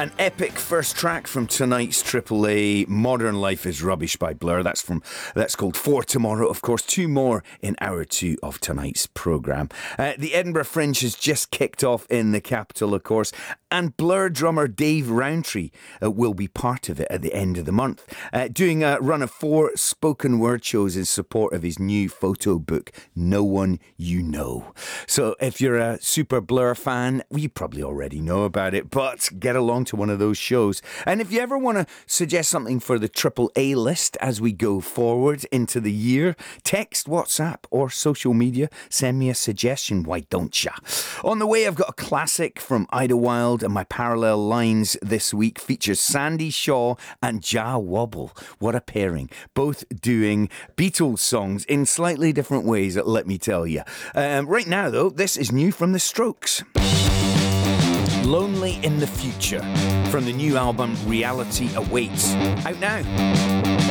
An epic first track from tonight's AAA Modern Life is Rubbish by Blur. That's called For Tomorrow. Of course, two more in hour two of tonight's programme. The Edinburgh Fringe has just kicked off in the capital, of course, and Blur drummer Dave Rowntree will be part of it at the end of the month, doing a run of 4 spoken word shows in support of his new photo book, No One You Know. So if you're a super Blur fan, you probably already know about it, but get along to one of those shows. And if you ever want to suggest something for the AAA list as we go forward into the year, text, WhatsApp or social media, send me a suggestion, why don't ya? On the way, I've got a classic from Idlewild, and my parallel lines this week features Sandy Shaw and Jah Wobble. What a pairing. Both doing Beatles songs in slightly different ways, let me tell you. Right now, though, this is new from The Strokes. Lonely in the Future, from the new album Reality Awaits. Out now.